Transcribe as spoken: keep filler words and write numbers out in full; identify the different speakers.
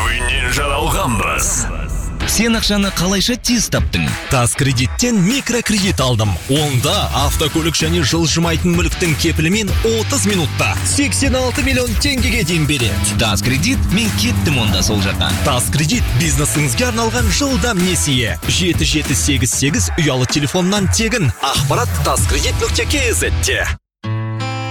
Speaker 1: Ойыннен жаралғанбыз.
Speaker 2: Сен ақшаны қалайша тез таптың?
Speaker 3: Тас кредиттен микрокредит алдым. Онда автокөлік және жылжымайтын мүліктің кепілімен отыз минутта сексен алты миллион теңгеге дейін береді.
Speaker 2: Тас кредит, мен кеттім онда сол жаққа.
Speaker 3: Тас кредит бизнесіңізге арналған жылдам несие. жеті жеті сегіз сегіз ұялы телефоннан тегін. Ақпарат таскредит нүкте кз-те.